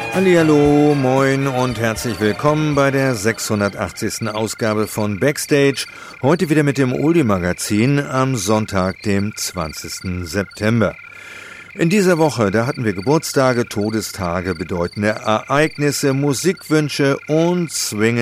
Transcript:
Hallihallo, moin und herzlich willkommen bei der 680. Ausgabe von Backstage. Heute wieder mit dem Oldie-Magazin am Sonntag, dem 20. September. In dieser Woche, da hatten wir Geburtstage, Todestage, bedeutende Ereignisse, Musikwünsche und Swing